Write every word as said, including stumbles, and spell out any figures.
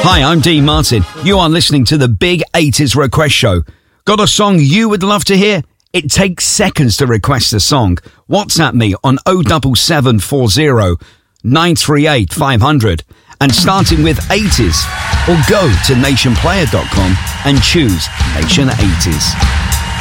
Hi, I'm Dean Martin. You are listening to the Big eighties Request Show. Got a song you would love to hear? It takes seconds to request a song. WhatsApp me on oh seven seven four oh nine three eight five hundred and starting with eighties, or go to nation player dot com and choose Nation eighties.